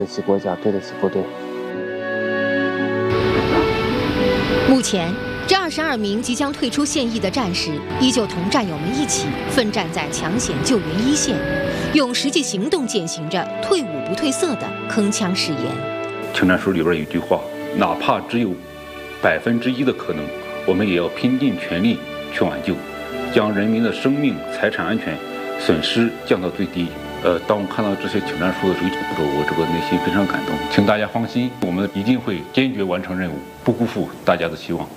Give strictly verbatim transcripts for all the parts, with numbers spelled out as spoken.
对得起国家，对得起部队。 目前，这二十二名即将退出现役的战士，依旧同战友们一起奋战在抢险救援一线，用实际行动践行着“退伍不褪色”的铿锵誓言。 请战书里边有一句话，哪怕只有百分之一的可能，我们也要拼尽全力去挽救，将人民的生命财产安全损失降到最低。呃，当我看到这些请战书的时候，我这个内心非常感动。请大家放心，我们一定会坚决完成任务，不辜负大家的希望。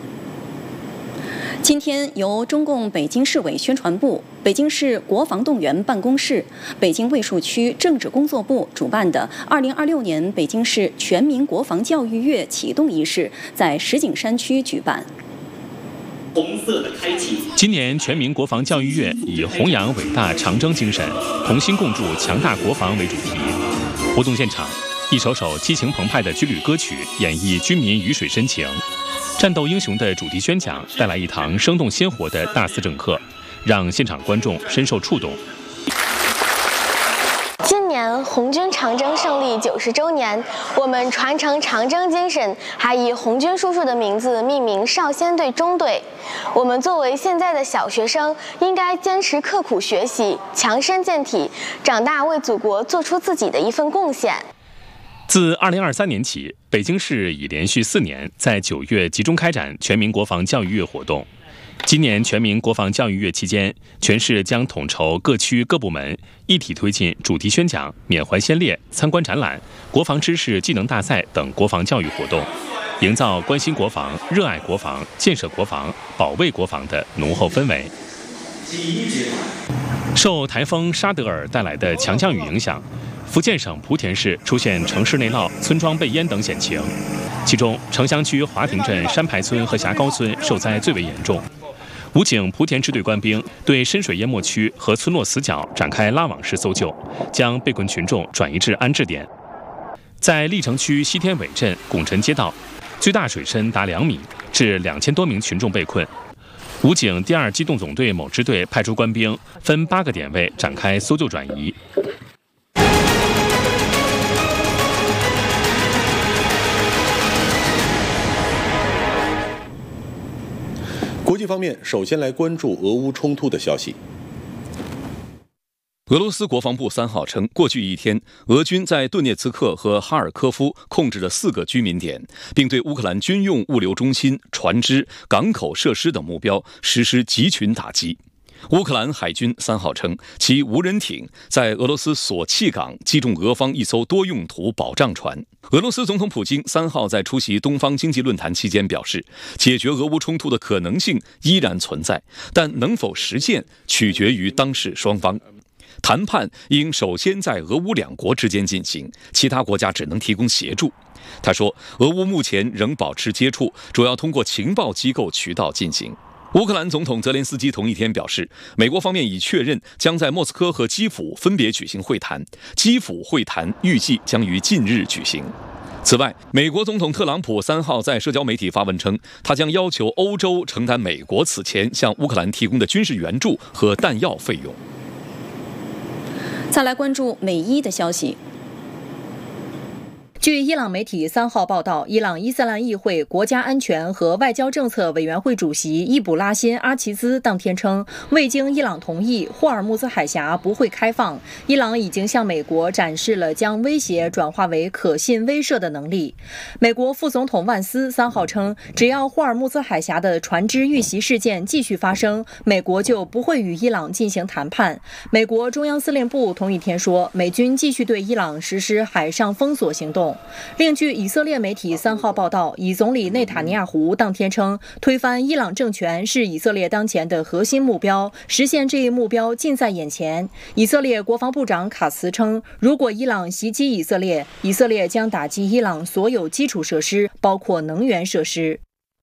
今天由中共北京市委宣传部、北京市国防动员办公室、北京卫戍区政治工作部主办的二零二六年北京市全民国防教育月启动仪式在石景山区举办。 红色的开启。 今年全民国防教育月以弘扬伟大长征精神，同心共筑强大国防为主题。活动现场，一首首激情澎湃的军旅歌曲演绎军民鱼水深情，战斗英雄的主题宣讲带来一堂生动鲜活的大思政课，让现场观众深受触动。 今年红军长征胜利九十周年，我们传承长征精神，还以红军叔叔的名字命名少先队中队。我们作为现在的小学生，应该坚持刻苦学习，强身健体，长大为祖国做出自己的一份贡献。 自二零二三年起，北京市已连续四年在九月集中开展全民国防教育月活动。今年全民国防教育月期间，全市将统筹各区各部门，一体推进主题宣讲、缅怀先烈、参观展览、国防知识技能大赛等国防教育活动，营造关心国防、热爱国防、建设国防、保卫国防的浓厚氛围。受台风沙德尔带来的强降雨影响，福建省莆田市出现城市内涝、村庄被淹等险情，其中城乡区华亭镇山排村和霞高村受灾最为严重。武警莆田支队官兵对深水淹没区和村落死角展开拉网式搜救，将被困群众转移至安置点。在历城区西天尾镇拱辰街道，最大水深达两米，致两千多名群众被困。武警第二机动总队某支队派出官兵，分八个点位展开搜救转移。 国际方面，首先来关注俄乌冲突的消息。 俄罗斯国防部三号称，过去一天，俄军在顿涅茨克和哈尔科夫控制了四个居民点，并对乌克兰军用物流中心、船只、港口设施等目标实施集群打击。乌克兰海军三号称，其无人艇在俄罗斯索契港击中俄方一艘多用途保障船。俄罗斯总统普京三号在出席东方经济论坛期间表示，解决俄乌冲突的可能性依然存在，但能否实现取决于当事双方。谈判应首先在俄乌两国之间进行，其他国家只能提供协助。他说，俄乌目前仍保持接触，主要通过情报机构渠道进行。乌克兰总统泽连斯基同一天表示，美国方面已确认将在莫斯科和基辅分别举行会谈，基辅会谈预计将于近日举行。此外，美国总统特朗普三号在社交媒体发文称，他将要求欧洲承担美国此前向乌克兰提供的军事援助和弹药费用。 再来关注美伊的消息。 据伊朗媒体三号报道，伊朗伊斯兰议会国家安全和外交政策委员会主席伊卜拉欣·阿齐兹当天称，未经伊朗同意，霍尔木兹海峡不会开放。伊朗已经向美国展示了将威胁转化为可信威慑的能力。美国副总统万斯三号称，只要霍尔木兹海峡的船只遇袭事件继续发生，美国就不会与伊朗进行谈判。美国中央司令部同一天说，美军继续对伊朗实施海上封锁行动。另据以色列媒体三号报道，以总理内塔尼亚胡当天称，推翻伊朗政权是以色列当前的核心目标，实现这一目标近在眼前。以色列国防部长卡茨称，如果伊朗袭击以色列，以色列将打击伊朗所有基础设施，包括能源设施。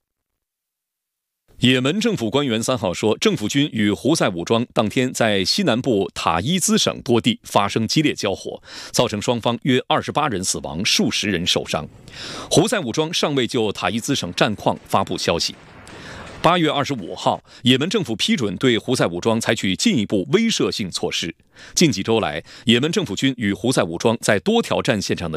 也门政府官员三号说，政府军与胡塞武装当天在西南部塔伊兹省多地发生激烈交火，造成双方约二十八人死亡，数十人受伤。胡塞武装尚未就塔伊兹省战况发布消息。八月二十五号，也门政府批准对胡塞武装采取进一步威慑性措施。近几周来，也门政府军与胡塞武装在多条战线上的